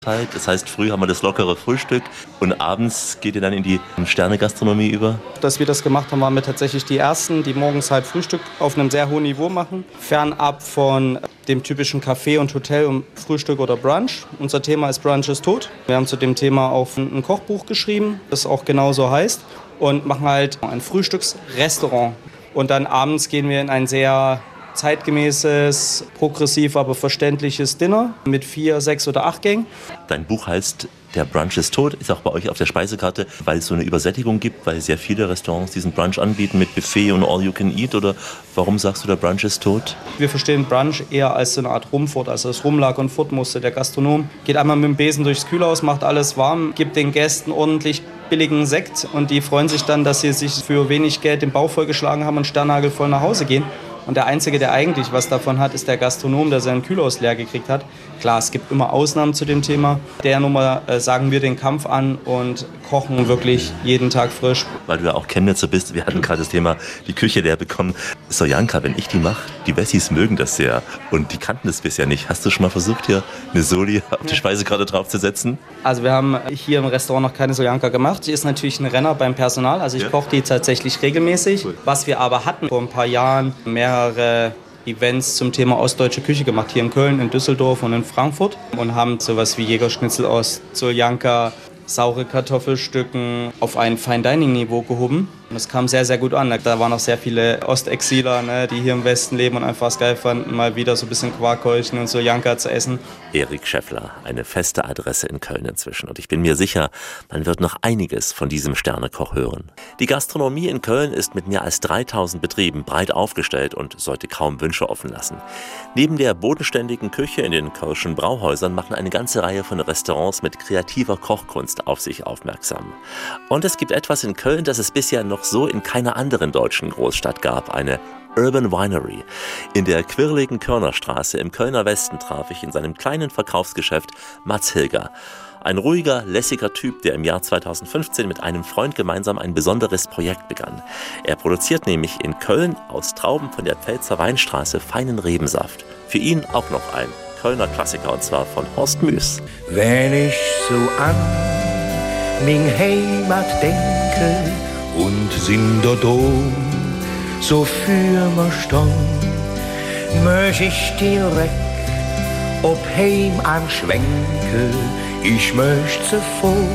Das heißt, früh haben wir das lockere Frühstück und abends geht ihr dann in die Sterne-Gastronomie über? Dass wir das gemacht haben, waren wir tatsächlich die Ersten, die morgens halt Frühstück auf einem sehr hohen Niveau machen. Fernab von dem typischen Café und Hotel um Frühstück oder Brunch. Unser Thema ist Brunch ist tot. Wir haben zu dem Thema auch ein Kochbuch geschrieben, das auch genauso heißt. Und machen halt ein Frühstücksrestaurant. Und dann abends gehen wir in ein sehr zeitgemäßes, progressiv, aber verständliches Dinner mit 4, 6 oder 8 Gängen. Dein Buch heißt Der Brunch ist tot, ist auch bei euch auf der Speisekarte, weil es so eine Übersättigung gibt, weil sehr viele Restaurants diesen Brunch anbieten mit Buffet und All You Can Eat, oder warum sagst du, der Brunch ist tot? Wir verstehen Brunch eher als so eine Art Rumfort, also das Rumlag- und Furtmuster. Der Gastronom geht einmal mit dem Besen durchs Kühlhaus, macht alles warm, gibt den Gästen ordentlich billigen Sekt und die freuen sich dann, dass sie sich für wenig Geld den Bauch vollgeschlagen haben und sternhagelvoll nach Hause gehen. Und der Einzige, der eigentlich was davon hat, ist der Gastronom, der seinen Kühlhaus leer gekriegt hat. Klar, es gibt immer Ausnahmen zu dem Thema. Der Nummer sagen wir den Kampf an und kochen wirklich jeden Tag frisch. Weil du ja auch Chemnitzer bist, wir hatten gerade das Thema die Küche leer bekommen. Soljanka, wenn ich die mache, die Wessis mögen das sehr und die kannten das bisher nicht. Hast du schon mal versucht, hier eine Soli auf die Speisekarte draufzusetzen? Also wir haben hier im Restaurant noch keine Soljanka gemacht. Die ist natürlich ein Renner beim Personal, also ich koche die tatsächlich regelmäßig. Cool. Was wir aber hatten vor ein paar Jahren, mehrere Events zum Thema ostdeutsche Küche gemacht, hier in Köln, in Düsseldorf und in Frankfurt, und haben sowas wie Jägerschnitzel aus Soljanka, saure Kartoffelstücken auf ein Fine-Dining-Niveau gehoben. Und das kam sehr, sehr gut an. Da waren noch sehr viele Ostexiler, ne, die hier im Westen leben und einfach es geil fanden, mal wieder so ein bisschen Quarkhäulchen und Soljanka zu essen. Erik Scheffler, eine feste Adresse in Köln inzwischen. Und ich bin mir sicher, man wird noch einiges von diesem Sternekoch hören. Die Gastronomie in Köln ist mit mehr als 3000 Betrieben breit aufgestellt und sollte kaum Wünsche offen lassen. Neben der bodenständigen Küche in den kölschen Brauhäusern machen eine ganze Reihe von Restaurants mit kreativer Kochkunst auf sich aufmerksam. Und es gibt etwas in Köln, das es bisher noch so in keiner anderen deutschen Großstadt gab, eine Urban Winery. In der quirligen Körnerstraße im Kölner Westen traf ich in seinem kleinen Verkaufsgeschäft Mats Hilger. Ein ruhiger, lässiger Typ, der im Jahr 2015 mit einem Freund gemeinsam ein besonderes Projekt begann. Er produziert nämlich in Köln aus Trauben von der Pfälzer Weinstraße feinen Rebensaft. Für ihn auch noch ein Kölner Klassiker, und zwar von Horst Müß. Wenn ich so an mein Heimat denke und sind dort so für mir stand, möcht ich direkt ob heim anschwenke, ich möcht zu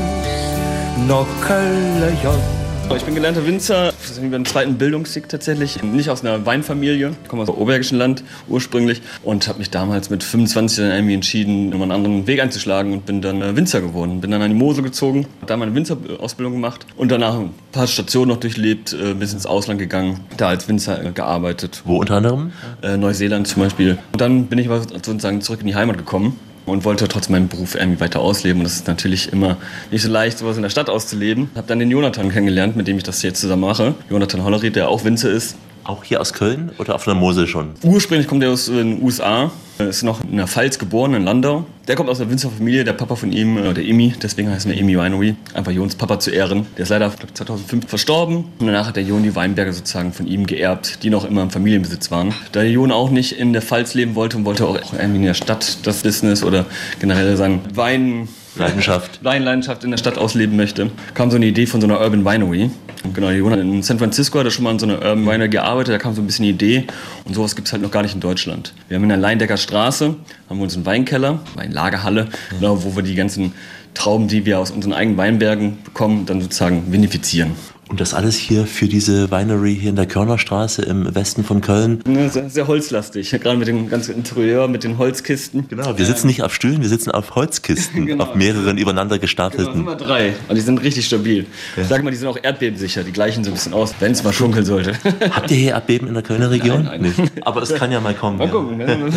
Fuß nach Köln jagen. Ich bin gelernter Winzer, ich bin im zweiten Bildungsweg tatsächlich, nicht aus einer Weinfamilie, ich komme aus dem Oberbergischen Land ursprünglich und habe mich damals mit 25 dann irgendwie entschieden, einen anderen Weg einzuschlagen und bin dann Winzer geworden. Bin dann an die Mosel gezogen, habe da meine Winzerausbildung gemacht und danach ein paar Stationen noch durchlebt, bis ins Ausland gegangen, da als Winzer gearbeitet. Wo unter anderem? Neuseeland zum Beispiel. Und dann bin ich aber sozusagen zurück in die Heimat gekommen und wollte trotzdem meinen Beruf irgendwie weiter ausleben. Und das ist natürlich immer nicht so leicht, sowas in der Stadt auszuleben. Habe dann den Jonathan kennengelernt, mit dem ich das jetzt zusammen mache. Jonathan Hollerried, der auch Winzer ist. Auch hier aus Köln oder auf der Mosel schon? Ursprünglich kommt er aus den USA. Er ist noch in der Pfalz geboren, in Landau. Der kommt aus einer Winzerfamilie, der Papa von ihm, der Emi, deswegen heißen wir Emi Winery. Einfach Jons Papa zu ehren. Der ist leider 2005 verstorben. Und danach hat der Jon die Weinberge sozusagen von ihm geerbt, die noch immer im Familienbesitz waren. Da der Jon auch nicht in der Pfalz leben wollte und wollte auch irgendwie in der Stadt das Business oder generell sein Weinleidenschaft in der Stadt ausleben möchte, kam so eine Idee von so einer Urban Winery. Und genau, Jonas in San Francisco hat er schon mal in so einer Urban Winery gearbeitet, da kam so ein bisschen die Idee und sowas gibt es halt noch gar nicht in Deutschland. Wir haben in der Leindecker Straße, haben wir uns einen Weinkeller, Weinlagerhalle, genau, wo wir die ganzen Trauben, die wir aus unseren eigenen Weinbergen bekommen, dann sozusagen vinifizieren. Und das alles hier für diese Winery hier in der Körnerstraße im Westen von Köln? Sehr, sehr holzlastig, gerade mit dem ganzen Interieur, mit den Holzkisten. Genau, wir sitzen nicht auf Stühlen, wir sitzen auf Holzkisten, genau. Auf mehreren übereinander gestapelten. Genau, sind wir 3 und die sind richtig stabil. Ja. Ich sage mal, die sind auch erdbebensicher, die gleichen so ein bisschen aus, wenn es mal schunkeln sollte. Habt ihr hier Erdbeben in der Kölner Region? Nein. Nee. Aber es kann ja mal kommen. Mal gucken, ne?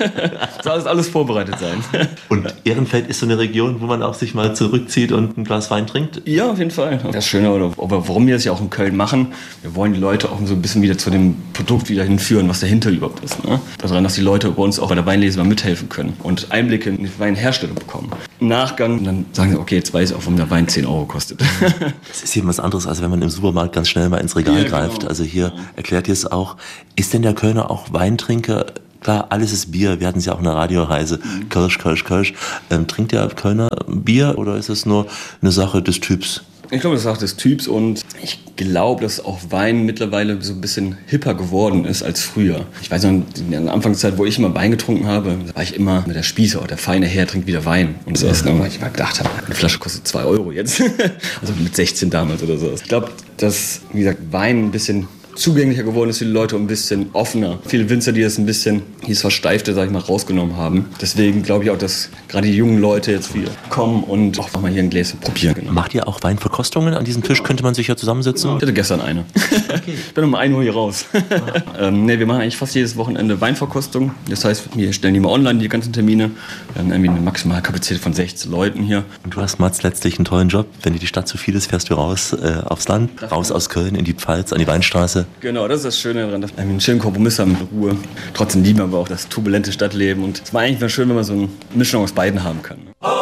Soll alles vorbereitet sein. Und Ehrenfeld ist so eine Region, wo man auch sich mal zurückzieht und ein Glas Wein trinkt? Ja, auf jeden Fall. Das Schöne, aber warum wir das ja auch in Köln machen, wir wollen die Leute auch so ein bisschen wieder zu dem Produkt wieder hinführen, was dahinter überhaupt ist. Ne? Daran, dass die Leute bei uns auch bei der Weinlese mal mithelfen können und Einblicke in die Weinherstellung bekommen. Im Nachgang dann sagen sie, okay, jetzt weiß ich auch, warum der Wein 10 Euro kostet. Das ist eben was anderes, als wenn man im Supermarkt ganz schnell mal ins Regal greift. Also hier erklärt ihr es auch. Ist denn der Kölner auch Weintrinker Klar, alles ist Bier. Wir hatten es ja auch in der Radioreise. Kölsch. Trinkt der Kölner Bier oder ist es nur eine Sache des Typs? Ich glaube, das ist auch des Typs und ich glaube, dass auch Wein mittlerweile so ein bisschen hipper geworden ist als früher. Ich weiß noch, in der Anfangszeit, wo ich immer Wein getrunken habe, war ich immer mit der Spießer, der feine Herr trinkt wieder Wein. Und das erste Mal, ich mal gedacht habe, eine Flasche kostet 2 Euro jetzt. Also mit 16 damals oder so. Ich glaube, dass, wie gesagt, Wein ein bisschen zugänglicher geworden ist für die Leute und ein bisschen offener. Viele Winzer, die das ein bisschen, dieses Versteifte, sag ich mal, rausgenommen haben. Deswegen glaube ich auch, dass gerade die jungen Leute jetzt wieder kommen und auch mal hier ein Gläschen probieren. Genau. Macht ihr auch Weinverkostungen an diesem Tisch? Könnte man sich ja zusammensitzen? Ich hatte gestern eine. Okay. Ich bin um 1 Uhr hier raus. Wir machen eigentlich fast jedes Wochenende Weinverkostung. Das heißt, wir stellen die mal online, die ganzen Termine. Wir haben irgendwie eine maximale Kapazität von 16 Leuten hier. Und du hast, Mats, letztlich einen tollen Job. Wenn dir die Stadt zu viel ist, fährst du raus aufs Land, raus aus Köln in die Pfalz, an die Weinstraße. Genau, das ist das Schöne daran, dass wir einen schönen Kompromiss haben mit Ruhe. Trotzdem lieben wir aber auch das turbulente Stadtleben und es war eigentlich mal schön, wenn man so eine Mischung aus beiden haben kann.